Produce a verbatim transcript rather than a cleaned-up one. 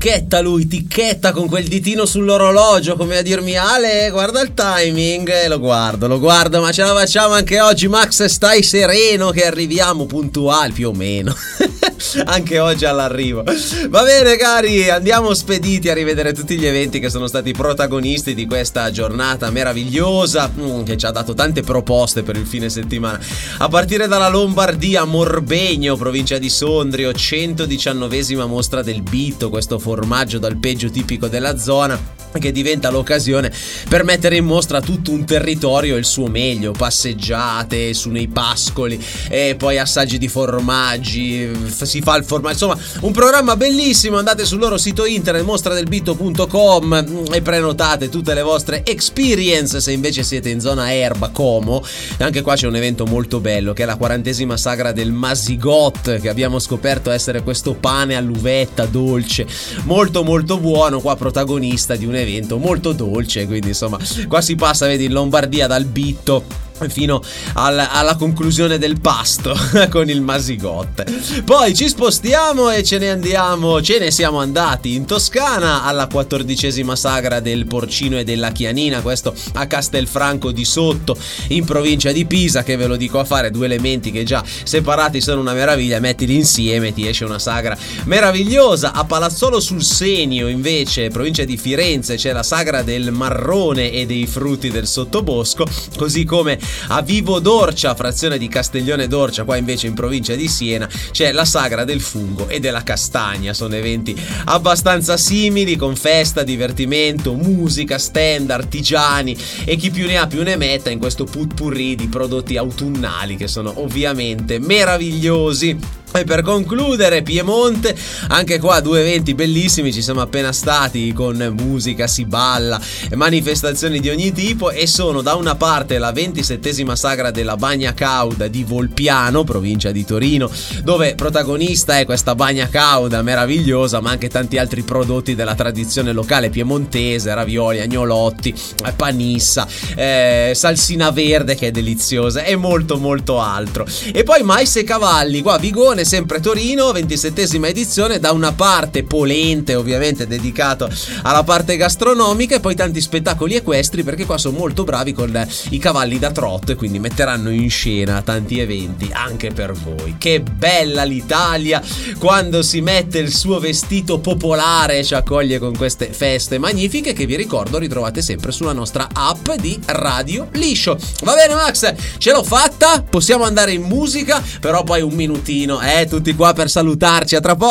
ticchetta lui, ticchetta con quel ditino sull'orologio come a dirmi: Ale, guarda il timing. E lo guardo, lo guardo, ma ce la facciamo anche oggi. Max, stai sereno che arriviamo puntuali più o meno. Anche oggi all'arrivo. Va bene cari, andiamo spediti a rivedere tutti gli eventi che sono stati protagonisti di questa giornata meravigliosa, mm, che ci ha dato tante proposte per il fine settimana. A partire dalla Lombardia, Morbegno, provincia di Sondrio, centodiciannovesima mostra del Bitto, questo formaggio d'alpeggio tipico della zona, che diventa l'occasione per mettere in mostra tutto un territorio e il suo meglio, passeggiate su nei pascoli e poi assaggi di formaggi, si fa il formaggio, insomma un programma bellissimo. Andate sul loro sito internet mostradelbitto punto com e prenotate tutte le vostre experience. Se invece siete in zona Erba, Como, anche qua c'è un evento molto bello che è la quarantesima sagra del Masigot, che abbiamo scoperto essere questo pane all'uvetta dolce molto molto buono, qua protagonista di un evento molto dolce, quindi insomma qua si passa, vedi, in Lombardia dal Bitto fino al, alla conclusione del pasto con il Masigot. Poi ci spostiamo e ce ne andiamo, ce ne siamo andati in Toscana alla quattordicesima sagra del porcino e della chianina, questo a Castelfranco di Sotto in provincia di Pisa, che ve lo dico a fare, due elementi che già separati sono una meraviglia, mettili insieme ti esce una sagra meravigliosa. A Palazzolo sul Senio invece, provincia di Firenze, c'è la sagra del marrone e dei frutti del sottobosco, così come a Vivo d'Orcia, frazione di Castiglione d'Orcia, qua invece in provincia di Siena, c'è la sagra del fungo e della castagna. Sono eventi abbastanza simili, con festa, divertimento, musica, stand, artigiani e chi più ne ha più ne metta in questo putpurri di prodotti autunnali che sono ovviamente meravigliosi. E per concludere, Piemonte, anche qua due eventi bellissimi, ci siamo appena stati, con musica, si balla, manifestazioni di ogni tipo, e sono da una parte la ventisettesima sagra della Bagna Cauda di Volpiano, provincia di Torino, dove protagonista è questa bagna cauda meravigliosa, ma anche tanti altri prodotti della tradizione locale piemontese, ravioli, agnolotti, panissa, eh, salsina verde che è deliziosa e molto molto altro. E poi Mais e Cavalli, qua Vigone, sempre Torino, ventisettesima edizione, da una parte Polente, ovviamente dedicato alla parte gastronomica, e poi tanti spettacoli equestri, perché qua sono molto bravi con i cavalli da trotto e quindi metteranno in scena tanti eventi anche per voi. Che bella l'Italia quando si mette il suo vestito popolare e ci accoglie con queste feste magnifiche, che vi ricordo ritrovate sempre sulla nostra app di Radio Liscio. Va bene Max, ce l'ho fatta, possiamo andare in musica, però poi un minutino, eh, tutti qua per salutarci. A tra poco.